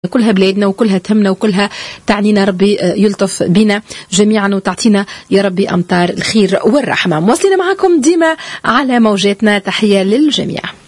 كلها بلادنا وكلها تهمنا وكلها تعنينا. ربي يلطف بنا جميعا وتعطينا يا ربي أمطار الخير والرحمة. مواصلين معكم ديما على موجاتنا، تحية للجميع.